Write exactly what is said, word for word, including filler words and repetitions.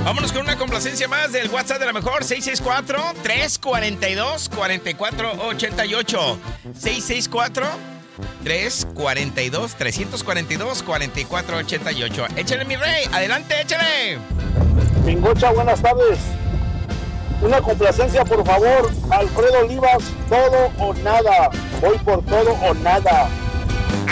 Vámonos con una complacencia más del WhatsApp de la mejor. seis seis cuatro, tres cuatro dos, cuatro cuatro ocho ocho. seis seis cuatro, tres cuatro dos, tres cuatro dos, cuatro cuatro ocho ocho. Échale, mi rey. Adelante, échale. Pingocha, buenas tardes. Una complacencia, por favor. Alfredo Olivas, todo o nada. Voy por todo o nada.